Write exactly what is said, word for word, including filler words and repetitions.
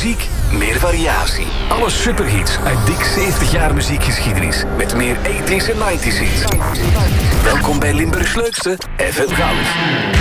muziek, meer variatie. Alle superhits uit dik zeventig jaar muziekgeschiedenis. Met meer eighties en nineties hits. Welkom bij Limburgs leukste F M Goud.